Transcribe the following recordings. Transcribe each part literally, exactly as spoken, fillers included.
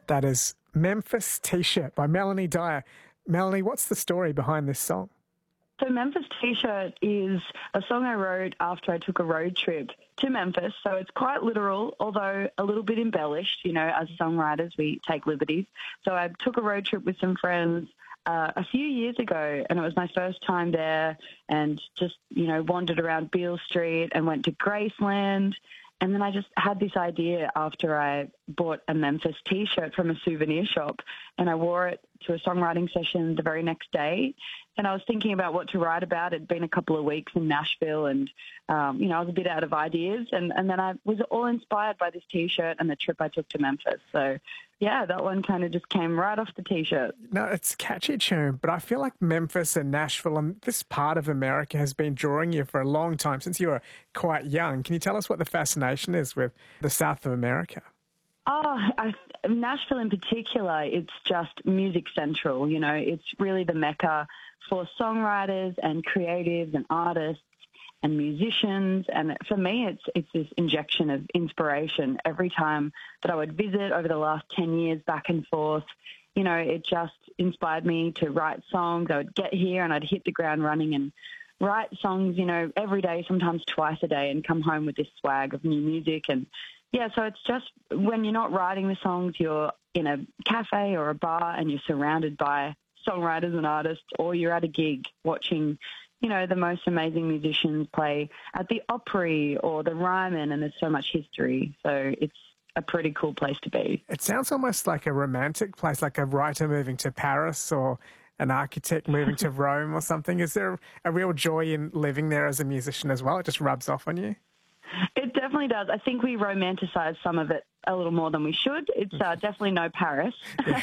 That is Memphis T-Shirt by Melanie Dyer. Melanie, what's the story behind this song? So Memphis T-Shirt is a song I wrote after I took a road trip to Memphis. So it's quite literal, although a little bit embellished. You know, as songwriters, we take liberties. So I took a road trip with some friends uh, a few years ago, and it was my first time there, and just, you know, wandered around Beale Street and went to Graceland. And then I just had this idea after I bought a Memphis T-shirt from a souvenir shop, and I wore it to a songwriting session the very next day. And I was thinking about what to write about. It'd been a couple of weeks in Nashville, and, um, you know, I was a bit out of ideas. And, and then I was all inspired by this T-shirt and the trip I took to Memphis. So, yeah, that one kind of just came right off the T-shirt. No, it's a catchy tune, but I feel like Memphis and Nashville and this part of America has been drawing you for a long time, since you were quite young. Can you tell us what the fascination is with the South of America? Oh, I, Nashville in particular, it's just music central. You know, it's really the mecca for songwriters and creatives and artists and musicians. And for me, it's it's this injection of inspiration every time that I would visit over the last ten years back and forth. You know, it just inspired me to write songs. I would get here and I'd hit the ground running and write songs, you know, every day, sometimes twice a day, and come home with this swag of new music. And yeah, so it's just when you're not writing the songs, you're in a cafe or a bar and you're surrounded by songwriters and artists, or you're at a gig watching, you know, the most amazing musicians play at the Opry or the Ryman, and there's so much history. So it's a pretty cool place to be. It sounds almost like a romantic place, like a writer moving to Paris or an architect moving to Rome or something. Is there a real joy in living there as a musician as well? It just rubs off on you? It definitely does. I think we romanticize some of it a little more than we should. It's uh, definitely no Paris,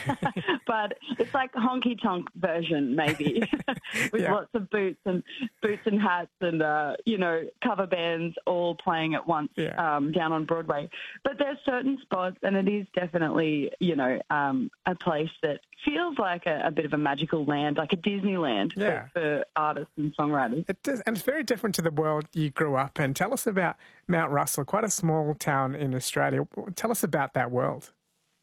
but it's like a honky-tonk version, maybe, with yeah. lots of boots and boots and hats and, uh, you know, cover bands all playing at once yeah. um, down on Broadway. But there's certain spots, and it is definitely, you know, um, a place that feels like a, a bit of a magical land, like a Disneyland yeah. for, for artists and songwriters. It does, and it's very different to the world you grew up in. Tell us about Mount Russell, quite a small town in Australia. Tell us about that world.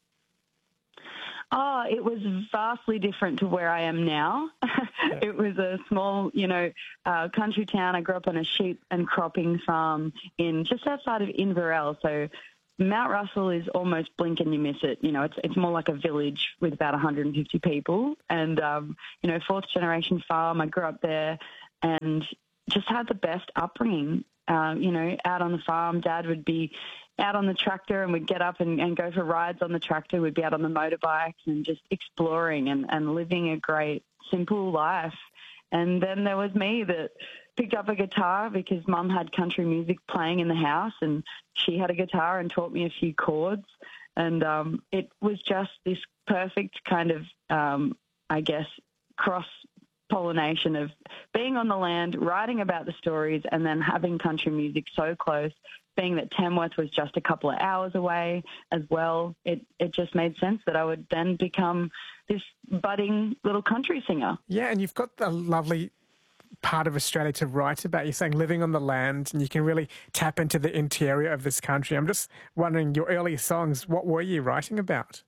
Oh, it was vastly different to where I am now. Yeah. It was a small, you know, uh, country town. I grew up on a sheep and cropping farm in just outside of Inverell. So Mount Russell is almost blink and you miss it. You know, it's it's more like a village with about one hundred fifty people. And, um, you know, fourth generation farm. I grew up there and just had the best upbringing. Um, you know, out on the farm, Dad would be out on the tractor and we'd get up and, and go for rides on the tractor. We'd be out on the motorbikes and just exploring and, and living a great, simple life. And then there was me that picked up a guitar because Mum had country music playing in the house, and she had a guitar and taught me a few chords. And um, it was just this perfect kind of, um, I guess, cross pollination of being on the land, writing about the stories, and then having country music so close, being that Tamworth was just a couple of hours away as well. It it just made sense that I would then become this budding little country singer. Yeah, and you've got the lovely part of Australia to write about. You're saying living on the land, and you can really tap into the interior of this country. I'm just wondering, your early songs, what were you writing about?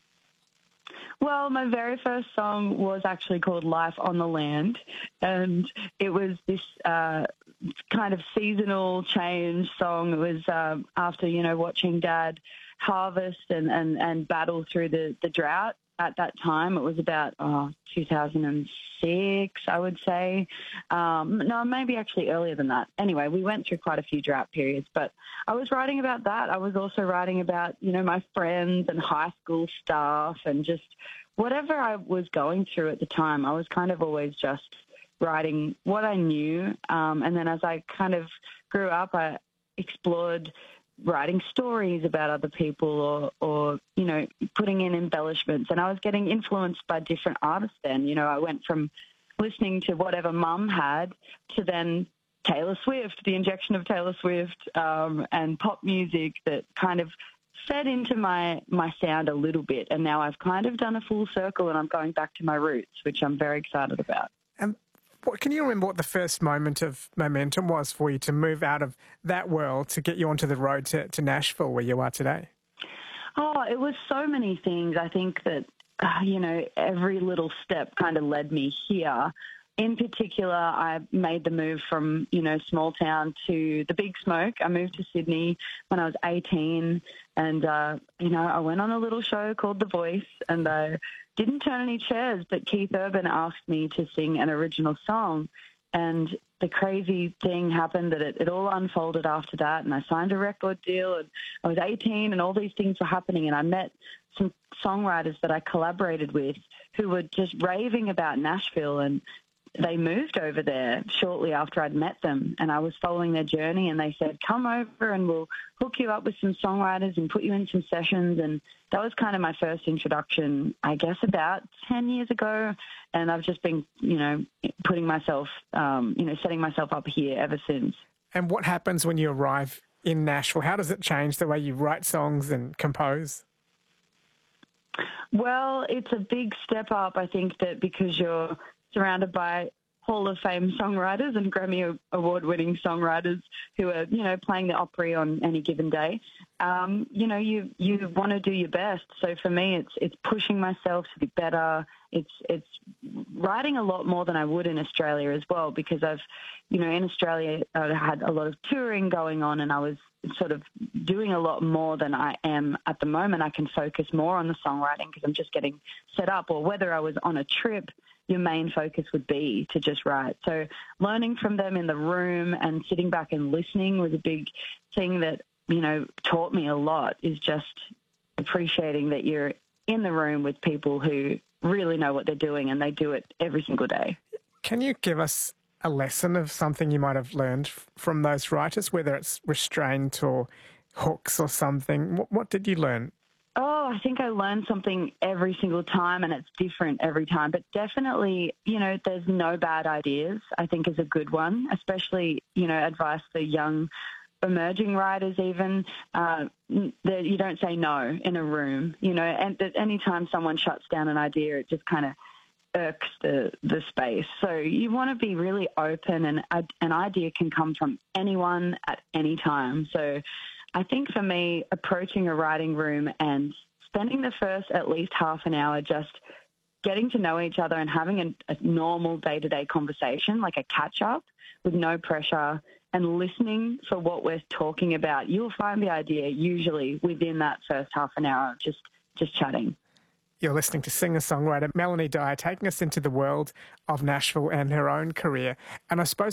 Well, my very first song was actually called Life on the Land, and it was this uh, kind of seasonal change song. It was um, after, you know, watching Dad harvest and, and, and battle through the, the drought. At that time, it was about oh, two thousand six, I would say. Um, no, maybe actually earlier than that. Anyway, we went through quite a few drought periods, but I was writing about that. I was also writing about, you know, my friends and high school stuff and just whatever I was going through at the time. I was kind of always just writing what I knew. Um, and then as I kind of grew up, I explored writing stories about other people or, or, you know, putting in embellishments. And I was getting influenced by different artists then. You know, I went from listening to whatever Mum had to then Taylor Swift, the injection of Taylor Swift um, and pop music that kind of fed into my, my sound a little bit. And now I've kind of done a full circle and I'm going back to my roots, which I'm very excited about. And what, can you remember what the first moment of momentum was for you to move out of that world to get you onto the road to, to Nashville where you are today? Oh, it was so many things. I think that, uh, you know, every little step kind of led me here. In particular, I made the move from, you know, small town to the big smoke. I moved to Sydney when I was eighteen and, uh, you know, I went on a little show called The Voice and I didn't turn any chairs, but Keith Urban asked me to sing an original song. And the crazy thing happened that it, it all unfolded after that, and I signed a record deal, and I was eighteen, and all these things were happening, and I met some songwriters that I collaborated with who were just raving about Nashville, and they moved over there shortly after I'd met them, and I was following their journey, and they said, come over and we'll hook you up with some songwriters and put you in some sessions, and that was kind of my first introduction, I guess, about ten years ago, and I've just been, you know, putting myself, um, you know, setting myself up here ever since. And what happens when you arrive in Nashville? How does it change the way you write songs and compose? Well, it's a big step up, I think, that because you're surrounded by Hall of Fame songwriters and Grammy Award-winning songwriters who are, you know, playing the Opry on any given day. Um, you know, you you want to do your best. So for me, it's it's pushing myself to be better. It's it's writing a lot more than I would in Australia as well, because I've, you know, in Australia I had a lot of touring going on, and I was sort of doing a lot more than I am at the moment. I can focus more on the songwriting because I'm just getting set up, or whether I was on a trip, your main focus would be to just write. So learning from them in the room and sitting back and listening was a big thing that, you know, taught me a lot, is just appreciating that you're in the room with people who really know what they're doing, and they do it every single day. Can you give us a lesson of something you might have learned from those writers, whether it's restraint or hooks or something? What, what did you learn? Oh, I think I learn something every single time, and it's different every time. But definitely, you know, there's no bad ideas, I think, is a good one, especially, you know, advice for young emerging writers even, uh, that you don't say no in a room, you know, and any time someone shuts down an idea, it just kind of irks the, the space. So you want to be really open, and a, an idea can come from anyone at any time. So I think for me, approaching a writing room and spending the first at least half an hour just getting to know each other and having a, a normal day-to-day conversation, like a catch-up with no pressure, and listening for what we're talking about, you'll find the idea usually within that first half an hour of just, just chatting. You're listening to singer-songwriter Melanie Dyer taking us into the world of Nashville and her own career. And I suppose